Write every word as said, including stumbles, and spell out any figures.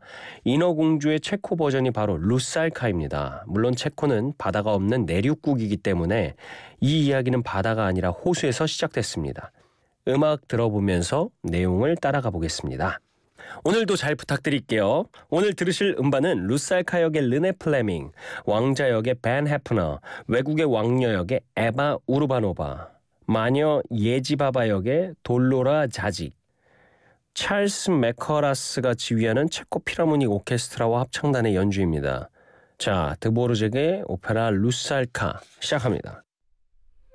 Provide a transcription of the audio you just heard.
인어공주의 체코 버전이 바로 루살카입니다. 물론 체코는 바다가 없는 내륙국이기 때문에 이 이야기는 바다가 아니라 호수에서 시작됐습니다. 음악 들어보면서 내용을 따라가 보겠습니다. 오늘도 잘 부탁드릴게요. 오늘 들으실 음반은 루살카 역의 르네 플레밍, 왕자 역의 벤 해프너, 외국의 왕녀 역의 에바 우르바노바, 마녀 예지바바 역의 돌로라 자직, 찰스 메커라스가 지휘하는 체코 필하모닉 오케스트라와 합창단의 연주입니다. 자, 드보르잭의 오페라 루살카 시작합니다.